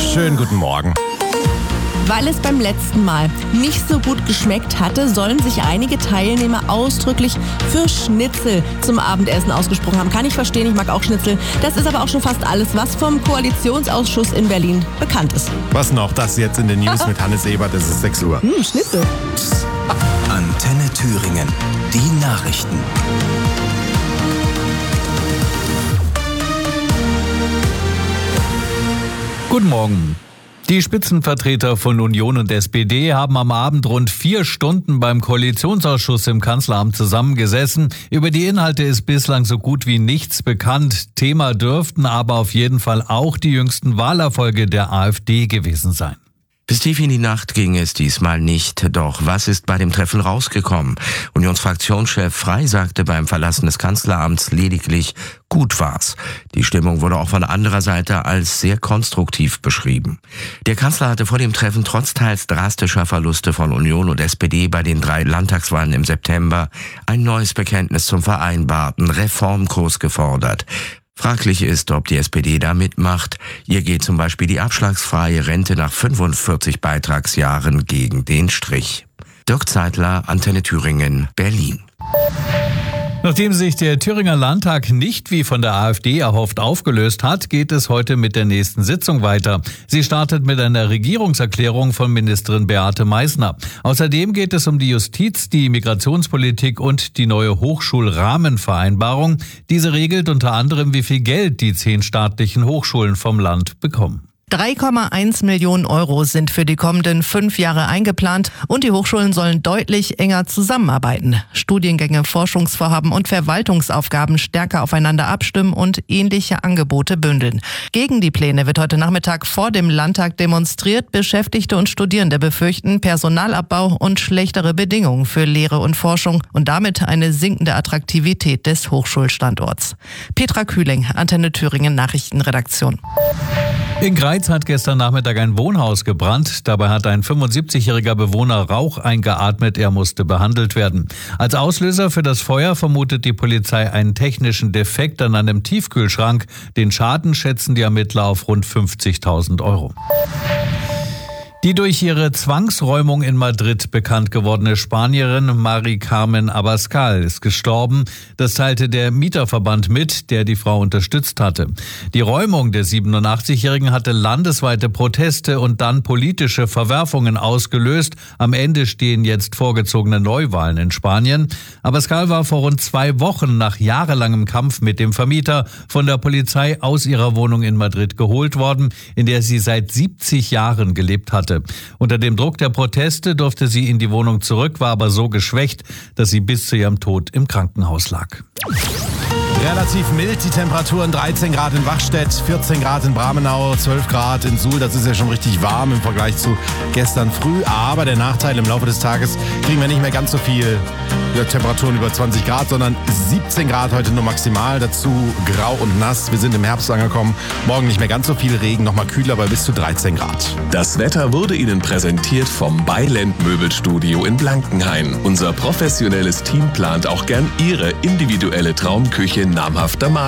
Schönen guten Morgen. Weil es beim letzten Mal nicht so gut geschmeckt hatte, sollen sich einige Teilnehmer ausdrücklich für Schnitzel zum Abendessen ausgesprochen haben. Kann ich verstehen, ich mag auch Schnitzel. Das ist aber auch schon fast alles, was vom Koalitionsausschuss in Berlin bekannt ist. Was noch? Das jetzt in den News mit Hannes Ebert, es ist 6 Uhr. Schnitzel. Antenne Thüringen, die Nachrichten. Guten Morgen. Die Spitzenvertreter von Union und SPD haben am Abend rund 4 Stunden beim Koalitionsausschuss im Kanzleramt zusammengesessen. Über die Inhalte ist bislang so gut wie nichts bekannt. Thema dürften aber auf jeden Fall auch die jüngsten Wahlerfolge der AfD gewesen sein. Bis tief in die Nacht ging es diesmal nicht. Doch was ist bei dem Treffen rausgekommen? Unionsfraktionschef Frey sagte beim Verlassen des Kanzleramts lediglich, gut war's. Die Stimmung wurde auch von anderer Seite als sehr konstruktiv beschrieben. Der Kanzler hatte vor dem Treffen trotz teils drastischer Verluste von Union und SPD bei den 3 Landtagswahlen im September ein neues Bekenntnis zum vereinbarten Reformkurs gefordert. Fraglich ist, ob die SPD da mitmacht. Ihr geht zum Beispiel die abschlagsfreie Rente nach 45 Beitragsjahren gegen den Strich. Dirk Zeitler, Antenne Thüringen, Berlin. Nachdem sich der Thüringer Landtag nicht wie von der AfD erhofft aufgelöst hat, geht es heute mit der nächsten Sitzung weiter. Sie startet mit einer Regierungserklärung von Ministerin Beate Meißner. Außerdem geht es um die Justiz, die Migrationspolitik und die neue Hochschulrahmenvereinbarung. Diese regelt unter anderem, wie viel Geld die 10 staatlichen Hochschulen vom Land bekommen. 3,1 Millionen Euro sind für die kommenden 5 Jahre eingeplant und die Hochschulen sollen deutlich enger zusammenarbeiten. Studiengänge, Forschungsvorhaben und Verwaltungsaufgaben stärker aufeinander abstimmen und ähnliche Angebote bündeln. Gegen die Pläne wird heute Nachmittag vor dem Landtag demonstriert. Beschäftigte und Studierende befürchten Personalabbau und schlechtere Bedingungen für Lehre und Forschung und damit eine sinkende Attraktivität des Hochschulstandorts. Petra Kühling, Antenne Thüringen Nachrichtenredaktion. In Greiz hat gestern Nachmittag ein Wohnhaus gebrannt. Dabei hat ein 75-jähriger Bewohner Rauch eingeatmet. Er musste behandelt werden. Als Auslöser für das Feuer vermutet die Polizei einen technischen Defekt an einem Tiefkühlschrank. Den Schaden schätzen die Ermittler auf rund 50.000 Euro. Die durch ihre Zwangsräumung in Madrid bekannt gewordene Spanierin Mari Carmen Abascal ist gestorben. Das teilte der Mieterverband mit, der die Frau unterstützt hatte. Die Räumung der 87-Jährigen hatte landesweite Proteste und dann politische Verwerfungen ausgelöst. Am Ende stehen jetzt vorgezogene Neuwahlen in Spanien. Abascal war vor rund 2 Wochen nach jahrelangem Kampf mit dem Vermieter von der Polizei aus ihrer Wohnung in Madrid geholt worden, in der sie seit 70 Jahren gelebt hatte. Unter dem Druck der Proteste durfte sie in die Wohnung zurück, war aber so geschwächt, dass sie bis zu ihrem Tod im Krankenhaus lag. Relativ mild, die Temperaturen 13 Grad in Wachstedt, 14 Grad in Bramenau, 12 Grad in Suhl. Das ist ja schon richtig warm im Vergleich zu gestern früh. Aber der Nachteil, im Laufe des Tages kriegen wir nicht mehr ganz so viel Temperaturen über 20 Grad, sondern 17 Grad heute nur maximal. Dazu grau und nass. Wir sind im Herbst angekommen. Morgen nicht mehr ganz so viel Regen, nochmal kühler bei bis zu 13 Grad. Das Wetter wurde Ihnen präsentiert vom Beiland Möbelstudio in Blankenhain. Unser professionelles Team plant auch gern Ihre individuelle Traumküche namhafter Marken.